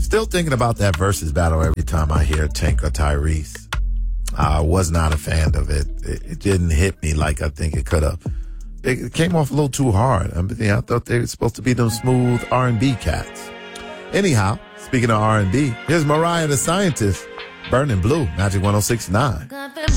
Still thinking about that versus battle every time I hear Tank or Tyrese. I was not a fan of it. It didn't hit me like I think it could have. It came off a little too hard. I thought they were supposed to be them smooth R&B cats. Anyhow, speaking of R&B, here's Mariah the Scientist, Burning Blue, Magic 106.9.